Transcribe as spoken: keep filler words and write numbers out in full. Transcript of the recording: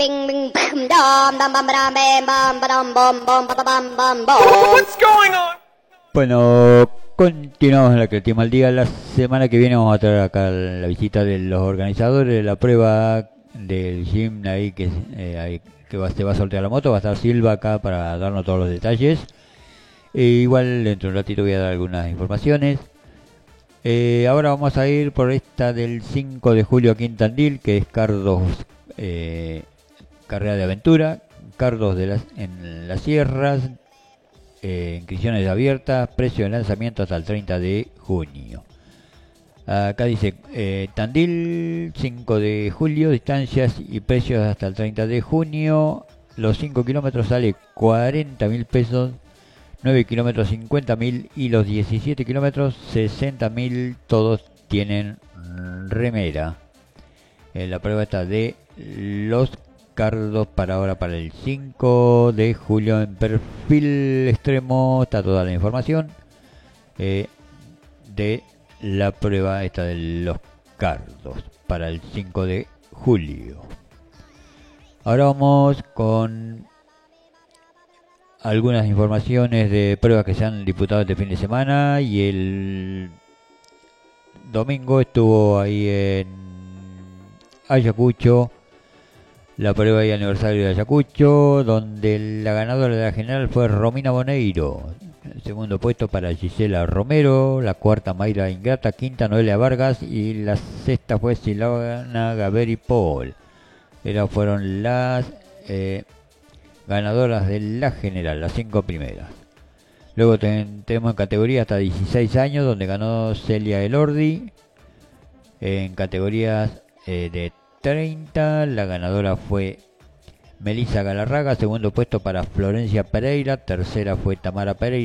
What's going on? Bueno, continuamos en la Creativa al Día. La semana que viene vamos a traer acá la visita de los organizadores de la prueba del gym ahí que, eh, ahí, que va, se va a sortear la moto. Va a estar Silva acá para darnos todos los detalles. E igual dentro de un ratito voy a dar algunas informaciones. Eh, ahora vamos a ir por esta del cinco de julio aquí en Tandil, que es Cardos eh, Carrera de Aventura, Cardos de las, en las Sierras, eh, inscripciones abiertas, precio de lanzamiento hasta el treinta de junio. Acá dice eh, Tandil, cinco de julio, distancias y precios hasta el treinta de junio. Los cinco kilómetros sale cuarenta mil pesos, nueve kilómetros cincuenta mil y los diecisiete kilómetros sesenta mil. Todos tienen remera. Eh, la prueba está de los Cardos para ahora, para el cinco de julio. En perfil extremo está toda la información eh, de la prueba esta de los Cardos para el cinco de julio. Ahora vamos con algunas informaciones de pruebas que se han disputado este fin de semana. Y el domingo estuvo ahí en Ayacucho la prueba y aniversario de Ayacucho, donde la ganadora de la general fue Romina Boneiro. El segundo puesto para Gisela Romero, la cuarta Mayra Ingrata, quinta Noelia Vargas y la sexta fue Silvana Gaveri Paul. Esas fueron las eh, ganadoras de la general, las cinco primeras. Luego ten, tenemos en categoría hasta dieciséis años, donde ganó Celia Elordi. En categorías eh, de treinta, la ganadora fue Melissa Galarraga, segundo puesto para Florencia Pereira, tercera fue Tamara Pereira.